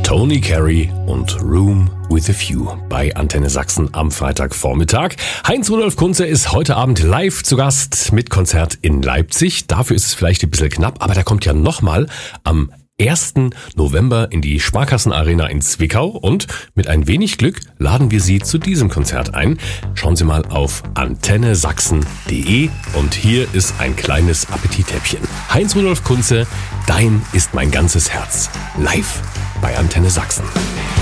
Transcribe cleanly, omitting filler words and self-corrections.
Tony Carey und Room with a View bei Antenne Sachsen am Freitagvormittag. Heinz-Rudolf Kunze ist heute Abend live zu Gast mit Konzert in Leipzig. Dafür ist es vielleicht ein bisschen knapp, aber der kommt ja nochmal am 1. November in die Sparkassenarena in Zwickau und mit ein wenig Glück laden wir Sie zu diesem Konzert ein. Schauen Sie mal auf antennesachsen.de und hier ist ein kleines Appetithäppchen. Heinz-Rudolf Kunze, Dein ist mein ganzes Herz. Live bei Antenne Sachsen.